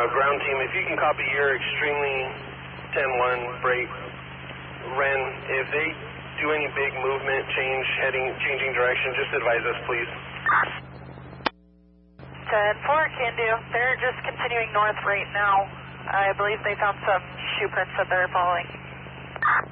ground team, if you can copy your extremely 10-1 break, Ren, if they do any big movement, changing direction, just advise us, please. 10-4, can do. They're just continuing north right now. I believe they found some shoe prints that they're following.